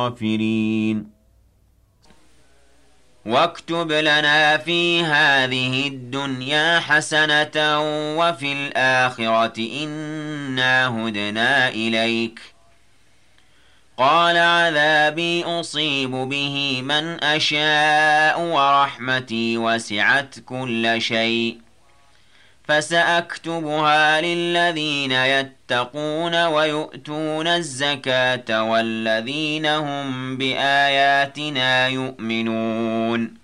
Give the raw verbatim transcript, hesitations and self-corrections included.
الغافرين واكتب لنا في هذه الدنيا حسنة وفي الآخرة إنا هدنا إليك قال عذابي أصيب به من أشاء ورحمتي وسعت كل شيء فسأكتبها للذين يتقون ويؤتون الزكاة والذين هم بآياتنا يؤمنون